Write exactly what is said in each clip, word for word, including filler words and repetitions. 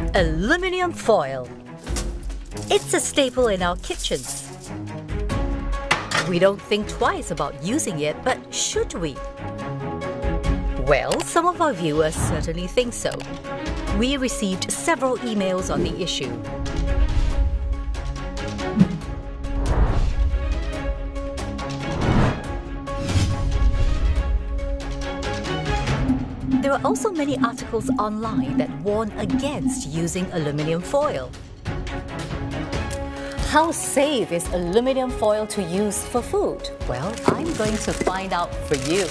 Aluminium foil. It's a staple in our kitchens. We don't think twice about using it, but should we? Well, some of our viewers certainly think so. We received several emails on the issue. There are also many articles online that warn against using aluminium foil. How safe is aluminium foil to use for food? Well, I'm going to find out for you.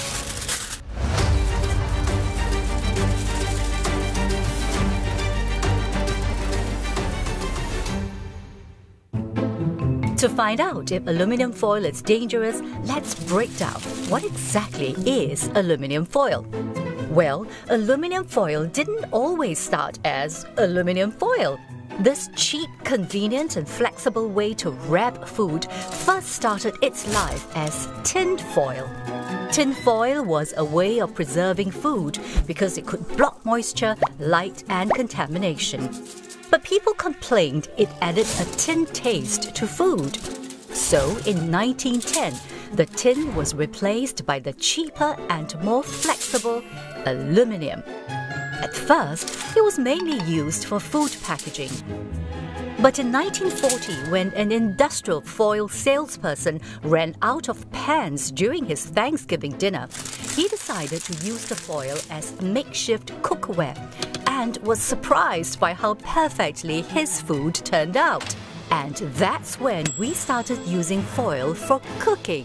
To find out if aluminium foil is dangerous, let's break down what exactly is aluminium foil. Well, aluminium foil didn't always start as aluminium foil. This cheap, convenient and flexible way to wrap food first started its life as tin foil. Tin foil was a way of preserving food because it could block moisture, light and contamination. But people complained it added a tin taste to food. So in nineteen ten, the tin was replaced by the cheaper and more flexible aluminium. At first, it was mainly used for food packaging. But in nineteen forty, when an industrial foil salesperson ran out of pans during his Thanksgiving dinner, he decided to use the foil as makeshift cookware and was surprised by how perfectly his food turned out. And that's when we started using foil for cooking.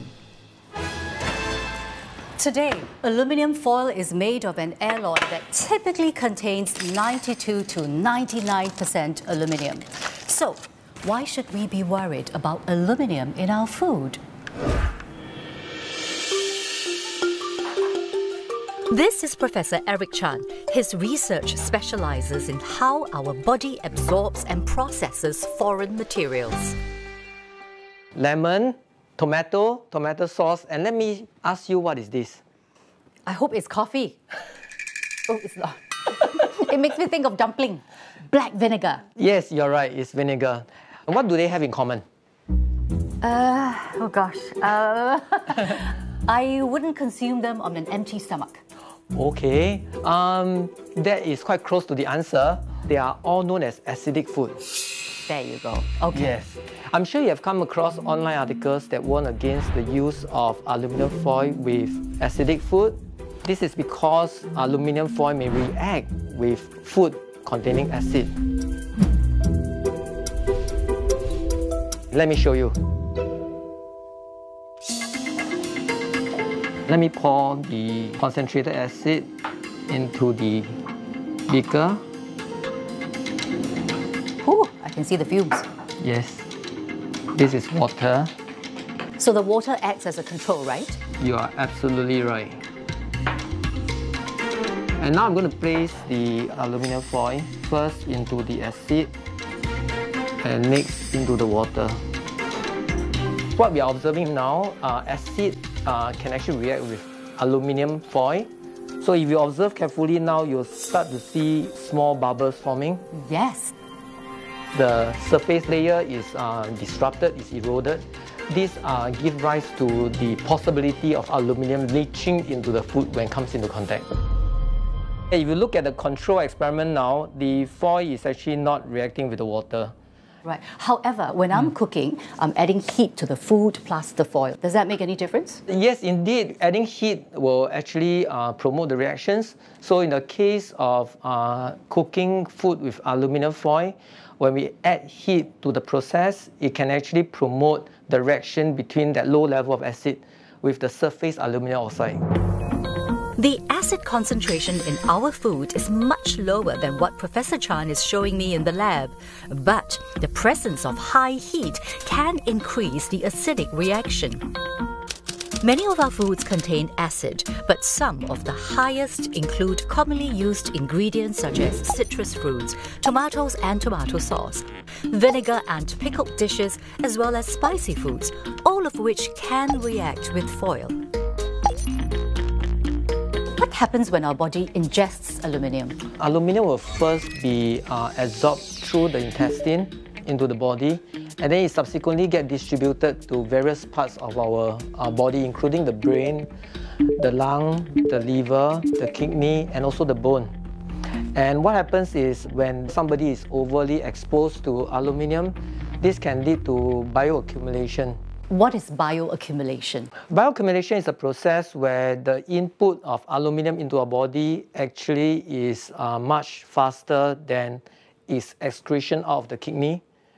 Today, aluminium foil is made of an alloy that typically contains ninety-two to ninety-nine percent aluminium. So, why should we be worried about aluminium in our food? This is Professor Eric Chan. His research specializes in how our body absorbs and processes foreign materials. Lemon, tomato, tomato sauce, and let me ask you, what is this? I hope it's coffee. Oh, it's not. It makes me think of dumpling. Black vinegar. Yes, you're right, it's vinegar. And what do they have in common? Uh, oh gosh. Uh, I wouldn't consume them on an empty stomach. Okay, um, that is quite close to the answer. They are all known as acidic food. There you go. Okay. Yes. I'm sure you have come across online articles that warn against the use of aluminium foil with acidic food. This is because aluminium foil may react with food containing acid. Let me show you. Let me pour the concentrated acid into the beaker. Ooh, I can see the fumes. Yes. This is water. So the water acts as a control, right? You are absolutely right. And now I'm going to place the aluminium foil first into the acid and next into the water. What we are observing now, uh, acid uh, can actually react with aluminium foil. So if you observe carefully now, you'll start to see small bubbles forming. Yes. The surface layer is uh, disrupted, is eroded. This uh, gives rise to the possibility of aluminium leaching into the food when it comes into contact. If you look at the control experiment now, the foil is actually not reacting with the water. Right. However, when I'm mm. cooking, I'm adding heat to the food plus the foil. Does that make any difference? Yes, indeed. Adding heat will actually uh, promote the reactions. So in the case of uh, cooking food with aluminium foil, when we add heat to the process, it can actually promote the reaction between that low level of acid with the surface aluminum oxide. The acid concentration in our food is much lower than what Professor Chan is showing me in the lab. But the presence of high heat can increase the acidic reaction. Many of our foods contain acid, but some of the highest include commonly used ingredients such as citrus fruits, tomatoes and tomato sauce, vinegar and pickled dishes, as well as spicy foods, all of which can react with foil. What happens when our body ingests aluminium? Aluminium will first be uh, absorbed through the intestine into the body, and then it subsequently get distributed to various parts of our, our body, including the brain, the lung, the liver, the kidney, and also the bone. And what happens is when somebody is overly exposed to aluminium, this can lead to bioaccumulation. What is bioaccumulation? Bioaccumulation is a process where the input of aluminium into our body actually is uh, much faster than its excretion out of the kidney,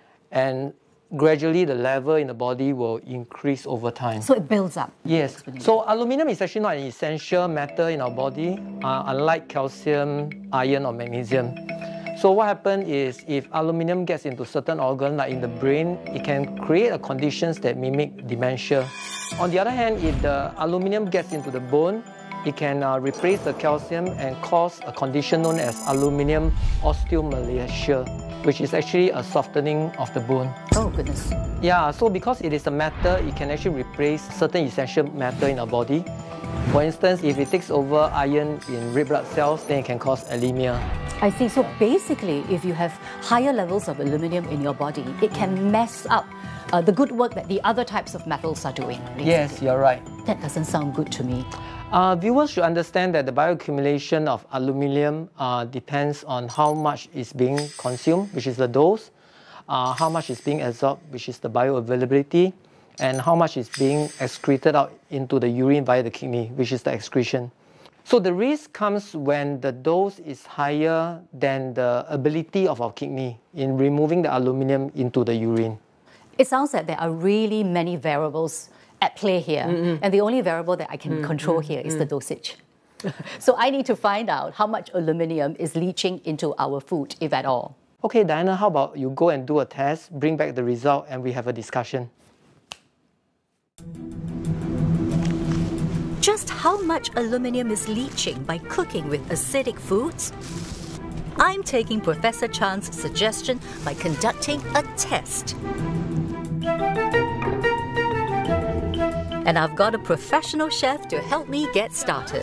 and gradually the level in the body will increase over time. So it builds up? Yes. So aluminium is actually not an essential metal in our body, uh, unlike calcium, iron or magnesium. So what happens is if aluminium gets into certain organs, like in the brain, it can create a conditions that mimic dementia. On the other hand, if the aluminium gets into the bone, it can uh, replace the calcium and cause a condition known as aluminium osteomalacia, which is actually a softening of the bone. Oh, goodness. Yeah, so because it is a metal, it can actually replace certain essential metal in our body. For instance, if it takes over iron in red blood cells, then it can cause anemia. I see. So basically, if you have higher levels of aluminium in your body, it can mess up uh, the good work that the other types of metals are doing. Basically. Yes, you're right. That doesn't sound good to me. Uh, viewers should understand that the bioaccumulation of aluminium uh, depends on how much is being consumed, which is the dose, uh, how much is being absorbed, which is the bioavailability, and how much is being excreted out into the urine via the kidney, which is the excretion. So the risk comes when the dose is higher than the ability of our kidney in removing the aluminium into the urine. It sounds like there are really many variables at play here, mm-hmm. and the only variable that I can mm-hmm. control here is mm-hmm. the dosage. So I need to find out how much aluminium is leaching into our food, if at all. Okay, Diana, how about you go and do a test, bring back the result, and we have a discussion. Just how much aluminium is leaching by cooking with acidic foods? I'm taking Professor Chan's suggestion by conducting a test. And I've got a professional chef to help me get started.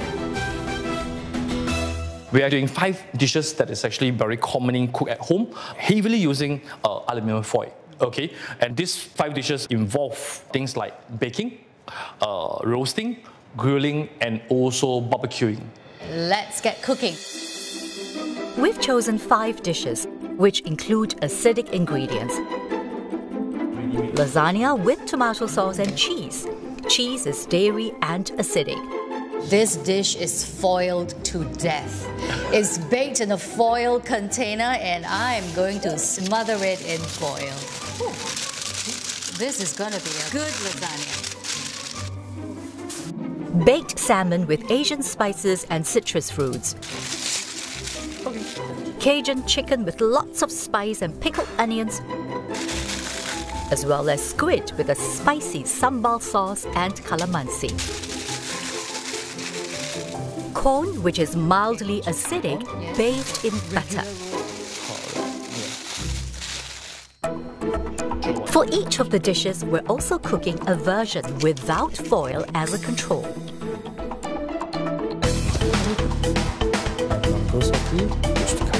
We are doing five dishes that is actually very commonly cooked at home, heavily using uh, aluminium foil. Okay, and these five dishes involve things like baking, uh, roasting, grilling, and also barbecuing. Let's get cooking. We've chosen five dishes, which include acidic ingredients. Lasagna with tomato sauce and cheese. Cheese is dairy and acidic. This dish is foiled to death. It's baked in a foil container and I'm going to smother it in foil. Ooh. This is going to be a good lasagna. Baked salmon with Asian spices and citrus fruits. Cajun chicken with lots of spice and pickled onions, as well as squid with a spicy sambal sauce and calamansi. Corn, which is mildly acidic, bathed in butter. For each of the dishes, we're also cooking a version without foil as a control. Rosati,